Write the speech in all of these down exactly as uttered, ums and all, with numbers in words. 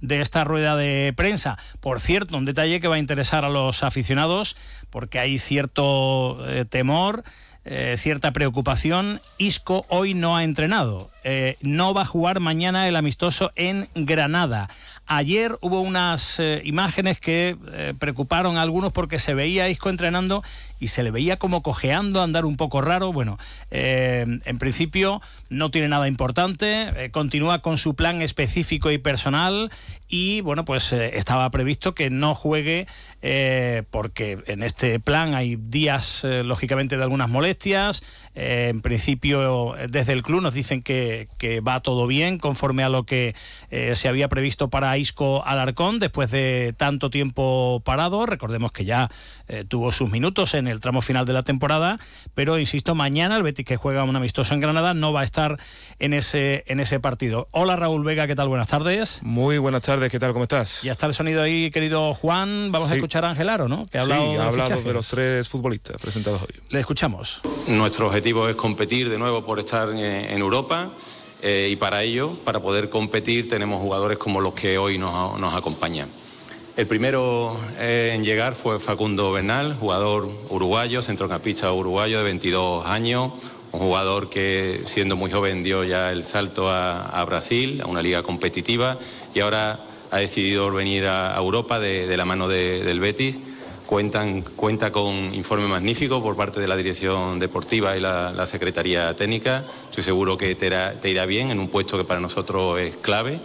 de esta rueda de prensa. Por cierto, un detalle que va a interesar a los aficionados, porque hay cierto eh, temor, eh, cierta preocupación. Isco hoy no ha entrenado, eh, no va a jugar mañana el amistoso en Granada. Ayer hubo unas eh, imágenes que eh, preocuparon a algunos porque se veía a Isco entrenando y se le veía como cojeando, andar un poco raro. Bueno, eh, en principio no tiene nada importante, eh, continúa con su plan específico y personal y bueno, pues eh, estaba previsto que no juegue eh, porque en este plan hay días, eh, lógicamente, de algunas molestias. Eh, en principio, desde el club nos dicen que, que va todo bien, conforme a lo que eh, se había previsto para Isco Alarcón, después de tanto tiempo parado. Recordemos que ya eh, tuvo sus minutos en el tramo final de la temporada, pero insisto, mañana el Betis, que juega un amistoso en Granada, no va a estar en ese, en ese partido. Hola Raúl Vega, ¿qué tal? Buenas tardes. Muy buenas tardes, ¿qué tal? ¿Cómo estás? Ya está el sonido ahí, querido Juan. Vamos sí. a escuchar a Ángel Aro, ¿no? Que ha hablado, sí, ha de, hablado de los tres futbolistas presentados hoy. Le escuchamos. Nuestro objetivo es competir de nuevo por estar en, en Europa. Eh, y para ello, para poder competir, tenemos jugadores como los que hoy nos, nos acompañan. El primero eh, en llegar fue Facundo Bernal, jugador uruguayo, centrocampista uruguayo de veintidós años, un jugador que siendo muy joven dio ya el salto a, a Brasil, a una liga competitiva, y ahora ha decidido venir a, a Europa de, de la mano de, del Betis. Cuentan, cuenta con informe magnífico por parte de la dirección deportiva y la, la secretaría técnica. Estoy seguro que te irá, te irá bien en un puesto que para nosotros es clave.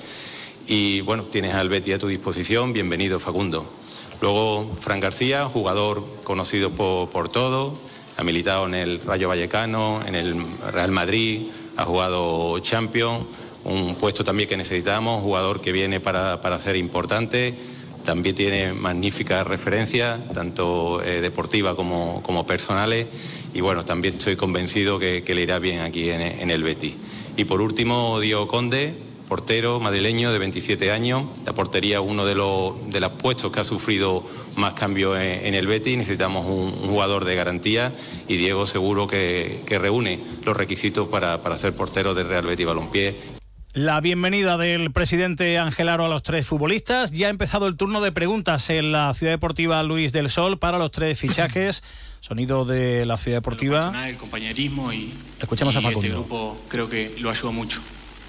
Y bueno, tienes al Betis a tu disposición. Bienvenido, Facundo. Luego, Fran García, jugador conocido por, por todos. Ha militado en el Rayo Vallecano, en el Real Madrid, ha jugado Champions. Un puesto también que necesitamos, jugador que viene para, para ser importante. También tiene magníficas referencias, tanto eh, deportivas como, como personales. Y bueno, también estoy convencido que, que le irá bien aquí en, en el Betis. Y por último, Diego Conde, portero madrileño de veintisiete años. La portería, uno de los, de los puestos que ha sufrido más cambios en, en el Betis. Necesitamos un, un jugador de garantía y Diego seguro que, que reúne los requisitos para, para ser portero del Real Betis Balompié. La bienvenida del presidente Ángel Aro a los tres futbolistas. Ya ha empezado el turno de preguntas en la Ciudad Deportiva Luis del Sol para los tres fichajes. Sonido de la Ciudad Deportiva. El, personal, el compañerismo y, Escuchamos y a Facundo. Este grupo creo que lo ayudó mucho.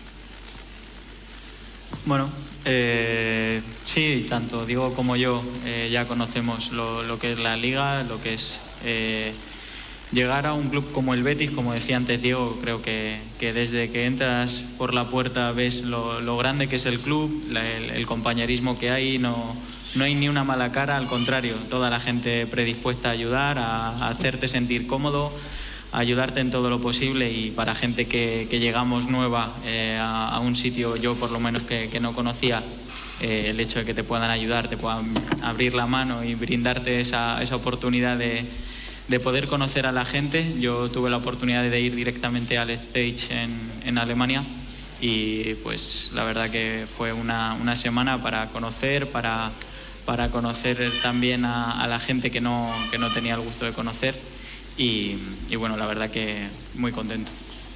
Bueno, eh, sí, tanto Diego como yo eh, ya conocemos lo, lo que es la Liga, lo que es... Eh, Llegar a un club como el Betis, como decía antes Diego, creo que, que desde que entras por la puerta ves lo, lo grande que es el club, la, el, el compañerismo que hay, no, no hay ni una mala cara, al contrario, toda la gente predispuesta a ayudar, a, a hacerte sentir cómodo, a ayudarte en todo lo posible. Y para gente que, que llegamos nueva eh, a, a un sitio, yo por lo menos que, que no conocía, eh, el hecho de que te puedan ayudar, te puedan abrir la mano y brindarte esa, esa oportunidad de de poder conocer a la gente. Yo tuve la oportunidad de ir directamente al stage en, en Alemania y pues la verdad que fue una, una semana para conocer, para, para conocer también a, a la gente que no, que no tenía el gusto de conocer y, y bueno, la verdad que muy contento.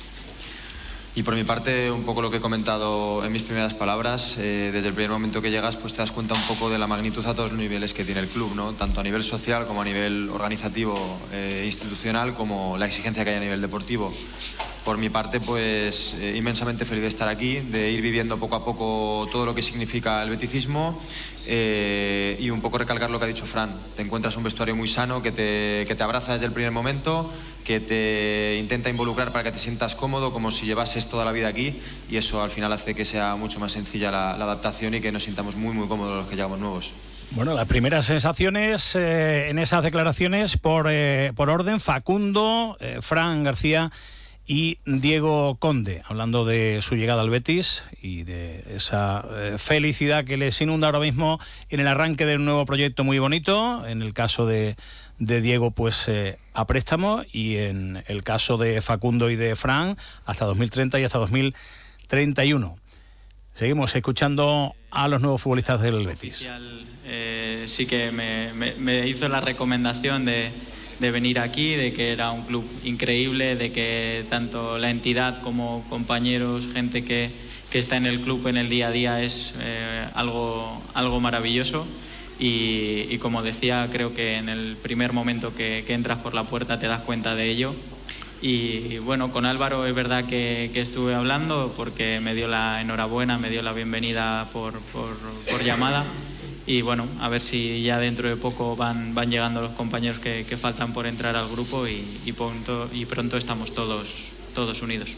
Y por mi parte, un poco lo que he comentado en mis primeras palabras, eh, desde el primer momento que llegas pues te das cuenta un poco de la magnitud a todos los niveles que tiene el club, ¿no? Tanto a nivel social como a nivel organizativo, eh, institucional, como la exigencia que hay a nivel deportivo. Por mi parte, pues eh, inmensamente feliz de estar aquí, de ir viviendo poco a poco todo lo que significa el beticismo eh, y un poco recalcar lo que ha dicho Fran. Te encuentras un vestuario muy sano que te, que te abraza desde el primer momento, que te intenta involucrar para que te sientas cómodo, como si llevases toda la vida aquí, y eso al final hace que sea mucho más sencilla la, la adaptación y que nos sintamos muy muy cómodos los que llegamos nuevos. Bueno, las primeras sensaciones eh, en esas declaraciones por, eh, por orden, Facundo, eh, Fran García y Diego Conde, hablando de su llegada al Betis y de esa eh, felicidad que les inunda ahora mismo en el arranque de un nuevo proyecto muy bonito, en el caso de, de Diego pues eh, a préstamo y en el caso de Facundo y de Fran hasta dos mil treinta y hasta dos mil treinta y uno. Seguimos escuchando a los nuevos futbolistas del Betis. Eh, sí que me, me, me hizo la recomendación de de venir aquí, de que era un club increíble, de que tanto la entidad como compañeros, gente que, que está en el club en el día a día es eh, algo, algo maravilloso. Y, y como decía, creo que en el primer momento que, que entras por la puerta te das cuenta de ello. Y bueno, con Álvaro es verdad que, que estuve hablando porque me dio la enhorabuena, me dio la bienvenida por, por, por llamada. Y bueno, a ver si ya dentro de poco van, van llegando los compañeros que, que faltan por entrar al grupo y, y, pronto, y pronto estamos todos, todos unidos.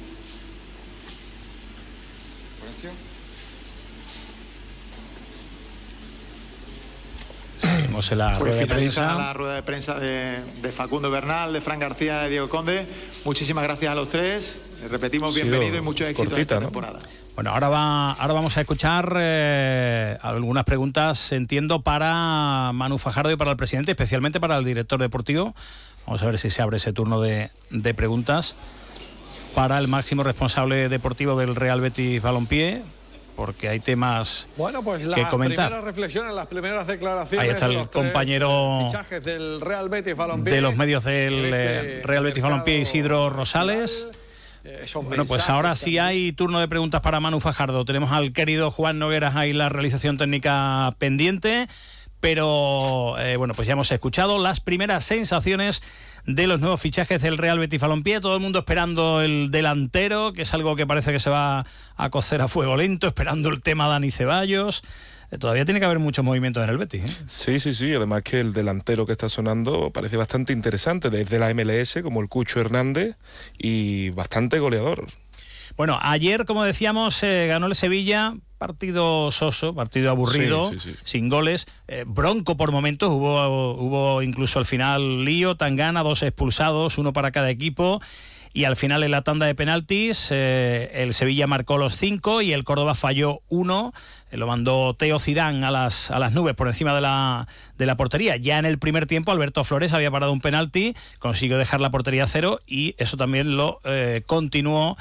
Seguimos en la Pues rueda de finaliza prensa. la rueda de prensa de, de Facundo Bernal, de Fran García, de Diego Conde. Muchísimas gracias a los tres. Repetimos, bienvenido y mucho éxito cortita, en esta ¿no? temporada. Bueno, ahora, va, ahora vamos a escuchar eh, algunas preguntas, entiendo, para Manu Fajardo y para el presidente, especialmente para el director deportivo. Vamos a ver si se abre ese turno de, de preguntas para el máximo responsable deportivo del Real Betis Balompié, porque hay temas bueno, pues que las comentar. primeras reflexiones, las primeras declaraciones. Ahí está de el los tres compañero fichajes del Real Betis Balompié, de los medios del en este eh, Real Betis Balompié, Isidro Rosales. Eh, son Bueno, pues mensajes ahora sí hay turno de preguntas para Manu Fajardo. Tenemos al querido Juan Nogueras ahí la realización técnica pendiente, pero eh, bueno, pues ya hemos escuchado las primeras sensaciones de los nuevos fichajes del Real Betis Balompié. Todo el mundo esperando el delantero, que es algo que parece que se va a cocer a fuego lento, esperando el tema Dani Ceballos. Eh, todavía tiene que haber muchos movimientos en el Betis, ¿eh? Sí, sí, sí. Además que el delantero que está sonando parece bastante interesante, desde la M L S, como el Cucho Hernández, y bastante goleador. Bueno, ayer, como decíamos, eh, ganó el Sevilla, partido soso, partido aburrido, sí, sí, sí. sin goles, eh, bronco por momentos, hubo, hubo incluso al final lío, tangana, dos expulsados, uno para cada equipo. Y al final en la tanda de penaltis eh, el Sevilla marcó los cinco y el Córdoba falló uno. Eh, lo mandó Teo Zidane a las, a las nubes por encima de la, de la portería. Ya en el primer tiempo Alberto Flores había parado un penalti, consiguió dejar la portería a cero y eso también lo eh, continuó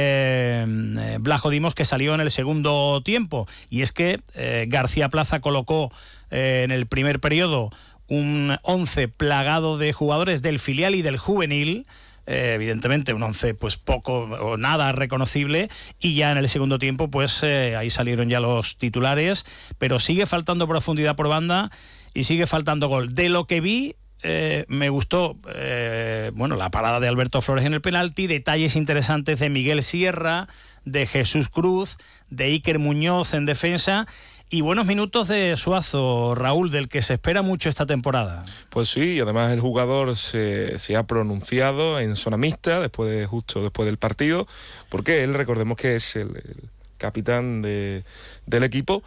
eh, Blajo Dimos, que salió en el segundo tiempo. Y es que eh, García Plaza colocó eh, en el primer periodo un once plagado de jugadores del filial y del juvenil. Eh, evidentemente un once pues poco o nada reconocible, y ya en el segundo tiempo pues eh, ahí salieron ya los titulares, pero sigue faltando profundidad por banda y sigue faltando gol. De lo que vi eh, me gustó eh, bueno, la parada de Alberto Flores en el penalti, detalles interesantes de Miguel Sierra, de Jesús Cruz, de Iker Muñoz en defensa. Y buenos minutos de Suazo, Raúl, del que se espera mucho esta temporada. Pues sí, y además el jugador se, se ha pronunciado en zona mixta después de, justo después del partido, porque él, recordemos que es el, el capitán de, del equipo,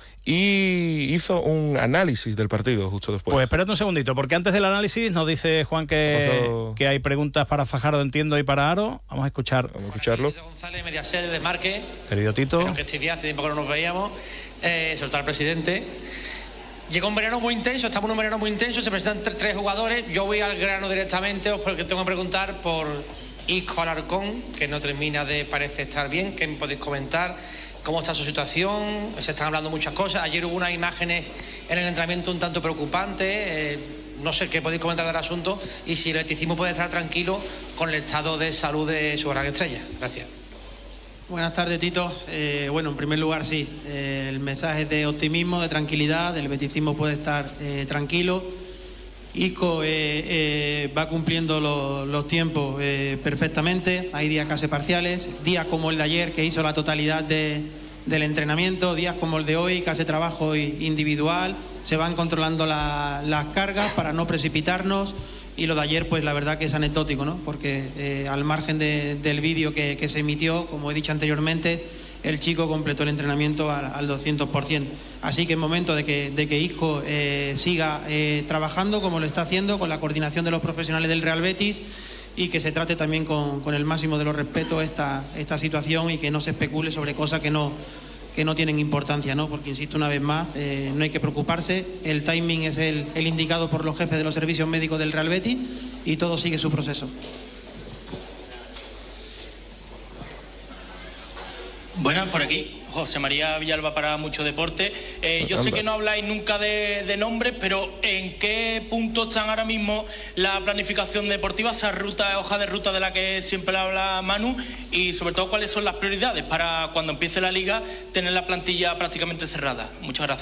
y hizo un análisis del partido justo después. Pues espérate un segundito, porque antes del análisis nos dice Juan que, Pasó... que hay preguntas para Fajardo, entiendo, y para Aro. Vamos a escuchar. Vamos a escucharlo. Tito González, Mediaset, de Marque. Querido Tito. Creo que este día hace tiempo que no nos veíamos. Eh, soltar al presidente. Llega un verano muy intenso, estamos en un verano muy intenso, se presentan tres, tres jugadores. Yo voy al grano directamente, os porque tengo que preguntar por Isco Alarcón, que no termina de parece estar bien. ¿Qué me podéis comentar? ¿Cómo está su situación? Se están hablando muchas cosas. Ayer hubo unas imágenes en el entrenamiento un tanto preocupantes. Eh, no sé qué podéis comentar del asunto y si el beticismo puede estar tranquilo con el estado de salud de su gran estrella. Gracias. Buenas tardes, Tito. Eh, bueno, en primer lugar, sí, eh, el mensaje de optimismo, de tranquilidad, el beticismo puede estar eh, tranquilo. Isco eh, eh, va cumpliendo lo, los tiempos eh, perfectamente. Hay días casi parciales, días como el de ayer, que hizo la totalidad de, del entrenamiento, días como el de hoy, que hace trabajo individual. Se van controlando la, las cargas para no precipitarnos. Y lo de ayer, pues la verdad que es anecdótico, ¿no? Porque eh, al margen de, del vídeo que, que se emitió, como he dicho anteriormente, el chico completó el entrenamiento al, al doscientos por ciento. Así que es momento de que, de que Isco eh, siga eh, trabajando como lo está haciendo, con la coordinación de los profesionales del Real Betis, y que se trate también con, con el máximo de los respetos esta, esta situación, y que no se especule sobre cosas que no... que no tienen importancia, ¿no? Porque, insisto una vez más, eh, no hay que preocuparse, el timing es el, el indicado por los jefes de los servicios médicos del Real Betis y todo sigue su proceso. Buenas, por aquí, José María Villalba para Mucho Deporte. Eh, yo sé que no habláis nunca de, de nombres, pero ¿en qué punto están ahora mismo la planificación deportiva, esa ruta, hoja de ruta de la que siempre habla Manu? Y sobre todo, ¿cuáles son las prioridades para cuando empiece la liga tener la plantilla prácticamente cerrada? Muchas gracias.